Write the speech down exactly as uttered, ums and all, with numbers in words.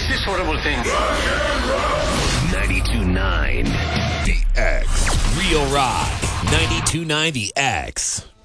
is this horrible thing? ninety-two point nine The X. Real Rock. ninety-two point nine The X.